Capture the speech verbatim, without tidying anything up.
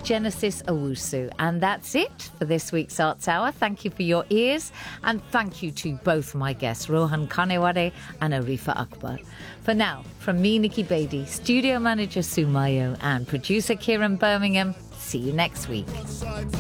Genesis Owusu. And that's it for this week's Arts Hour. Thank you for your ears, and thank you to both my guests, Rohan Kanewade and Arifa Akbar. For now, from me, Nikki Beatty, studio manager Sue Mayo, and producer Kieran Birmingham, see you next week.